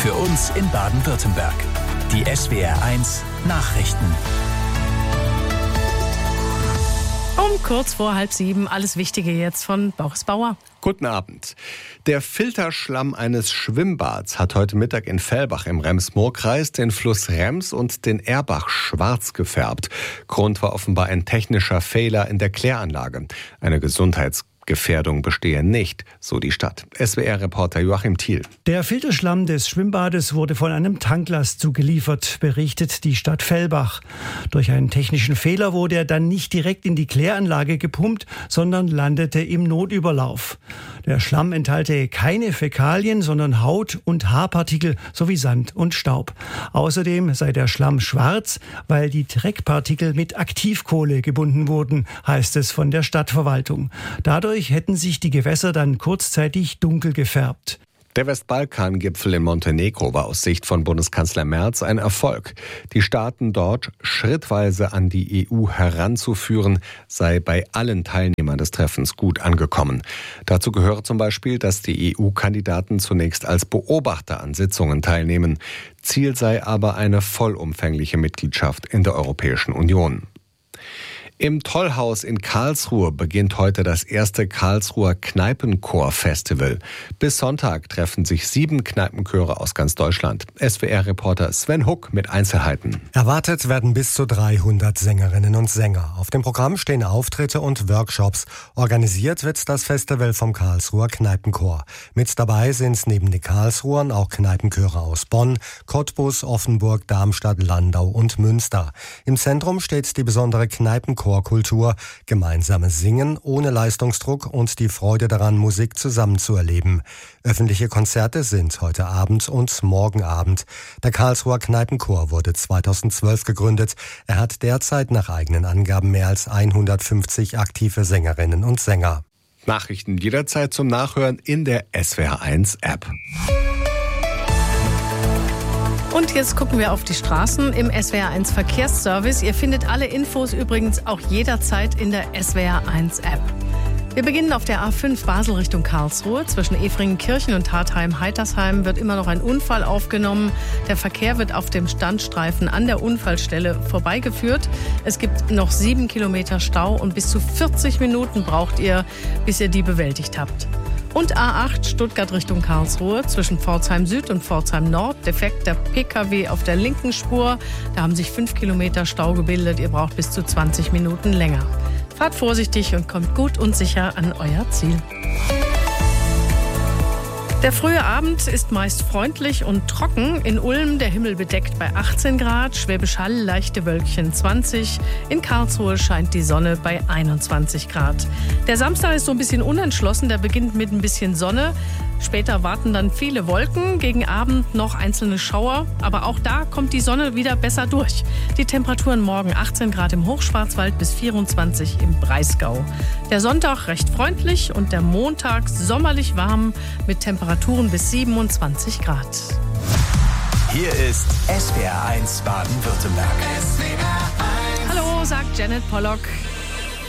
für uns in Baden-Württemberg. Die SWR1 Nachrichten. Um kurz vor 6:30 alles Wichtige jetzt von Boris Bauer. Guten Abend. Der Filterschlamm eines Schwimmbads hat heute Mittag in Fellbach im Rems-Murr-Kreis den Fluss Rems und den Erbach schwarz gefärbt. Grund war offenbar ein technischer Fehler in der Kläranlage. Eine Gesundheitsgefährdung bestehe nicht, so die Stadt. SWR-Reporter Joachim Thiel. Der Filterschlamm des Schwimmbades wurde von einem Tanklast zugeliefert, berichtet die Stadt Fellbach. Durch einen technischen Fehler wurde er dann nicht direkt in die Kläranlage gepumpt, sondern landete im Notüberlauf. Der Schlamm enthalte keine Fäkalien, sondern Haut- und Haarpartikel sowie Sand und Staub. Außerdem sei der Schlamm schwarz, weil die Dreckpartikel mit Aktivkohle gebunden wurden, heißt es von der Stadtverwaltung. Dadurch hätten sich die Gewässer dann kurzzeitig dunkel gefärbt. Der Westbalkan-Gipfel in Montenegro war aus Sicht von Bundeskanzler Merz ein Erfolg. Die Staaten dort schrittweise an die EU heranzuführen, sei bei allen Teilnehmern des Treffens gut angekommen. Dazu gehöre zum Beispiel, dass die EU-Kandidaten zunächst als Beobachter an Sitzungen teilnehmen. Ziel sei aber eine vollumfängliche Mitgliedschaft in der Europäischen Union. Im Tollhaus in Karlsruhe beginnt heute das erste Karlsruher Kneipenchor-Festival. Bis Sonntag treffen sich 7 Kneipenchöre aus ganz Deutschland. SWR-Reporter Sven Huck mit Einzelheiten. Erwartet werden bis zu 300 Sängerinnen und Sänger. Auf dem Programm stehen Auftritte und Workshops. Organisiert wird das Festival vom Karlsruher Kneipenchor. Mit dabei sind neben den Karlsruhern auch Kneipenchöre aus Bonn, Cottbus, Offenburg, Darmstadt, Landau und Münster. Im Zentrum steht die besondere Kneipenchorkultur, gemeinsames Singen ohne Leistungsdruck und die Freude daran, Musik zusammen zu erleben. Öffentliche Konzerte sind heute Abend und morgen Abend. Der Karlsruher Kneipenchor wurde 2012 gegründet. Er hat derzeit nach eigenen Angaben mehr als 150 aktive Sängerinnen und Sänger. Nachrichten jederzeit zum Nachhören in der SWR1-App. Und jetzt gucken wir auf die Straßen im SWR1 Verkehrsservice. Ihr findet alle Infos übrigens auch jederzeit in der SWR1 App. Wir beginnen auf der A5 Basel Richtung Karlsruhe. Zwischen Efringenkirchen und Hartheim-Heitersheim wird immer noch ein Unfall aufgenommen. Der Verkehr wird auf dem Standstreifen an der Unfallstelle vorbeigeführt. Es gibt noch 7 Kilometer Stau und bis zu 40 Minuten braucht ihr, bis ihr die bewältigt habt. Und A8 Stuttgart Richtung Karlsruhe, zwischen Pforzheim Süd und Pforzheim Nord. Defekter Pkw auf der linken Spur. Da haben sich 5 Kilometer Stau gebildet. Ihr braucht bis zu 20 Minuten länger. Fahrt vorsichtig und kommt gut und sicher an euer Ziel. Der frühe Abend ist meist freundlich und trocken. In Ulm der Himmel bedeckt bei 18 Grad, Schwäbisch Hall leichte Wölkchen 20. In Karlsruhe scheint die Sonne bei 21 Grad. Der Samstag ist so ein bisschen unentschlossen, der beginnt mit ein bisschen Sonne. Später warten dann viele Wolken, gegen Abend noch einzelne Schauer. Aber auch da kommt die Sonne wieder besser durch. Die Temperaturen morgen 18 Grad im Hochschwarzwald bis 24 im Breisgau. Der Sonntag recht freundlich und der Montag sommerlich warm mit Temperaturen bis 27 Grad. Hier ist SWR1 Baden-Württemberg. Hallo, sagt Janet Pollock.